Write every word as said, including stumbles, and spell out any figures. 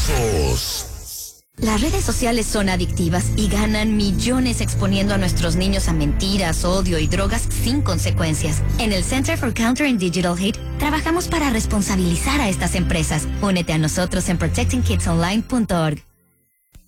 Datos. Las redes sociales son adictivas y ganan millones exponiendo a nuestros niños a mentiras, odio y drogas sin consecuencias. En el Center for Countering Digital Hate trabajamos para responsabilizar a estas empresas. Únete a nosotros en protecting kids online punto org.